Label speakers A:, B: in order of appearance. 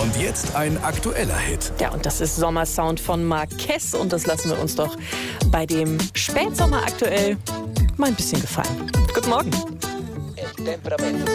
A: Und jetzt ein aktueller Hit.
B: Ja, und das ist Sommersound von Marquez und das lassen wir uns doch bei dem Spätsommer aktuell mal ein bisschen gefallen. Guten Morgen.
C: El temperamento.